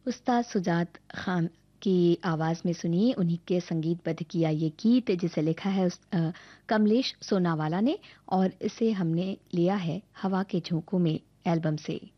उस्ताद सुजात खान की आवाज में सुनिए, उन्हीं के संगीतबद्ध किया ये गीत जिसे लिखा है कमलेश सोनावाला ने, और इसे हमने लिया है हवा के झोंकों में एल्बम से।